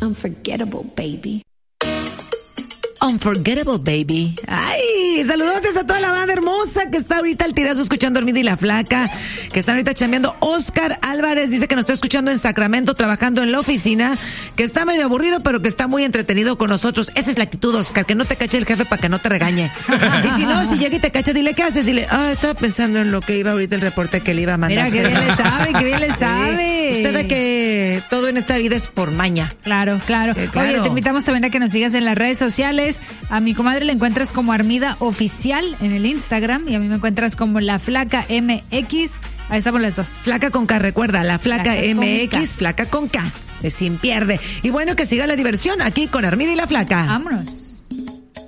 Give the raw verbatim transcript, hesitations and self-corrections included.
Unforgettable, baby. Unforgettable, baby. Ay, saludotes a toda la banda hermosa que está ahorita al tirazo escuchando Armida y la Flaca, que están ahorita chambeando. Oscar Álvarez dice que nos está escuchando en Sacramento, trabajando en la oficina, que está medio aburrido, pero que está muy entretenido con nosotros. Esa es la actitud, Oscar, que no te cache el jefe para que no te regañe. Y si no, si llega y te cacha, dile, ¿qué haces? Dile, ah, estaba pensando en lo que iba ahorita el reporte que le iba a mandar. Mira, que bien le sabe, que bien le sabe. Sí. Usted de que todo en esta vida es por maña. Claro, claro. Eh, claro. Oye, te invitamos también a que nos sigas en las redes sociales. A mi comadre le encuentras como Armida Oficial en el Instagram y a mí me encuentras como La Flaca M X. Ahí estamos las dos. Flaca con K, recuerda, La Flaca, Flaca M X, con Flaca con K. Sin pierde. Y bueno, que siga la diversión aquí con Armida y la Flaca. Vámonos.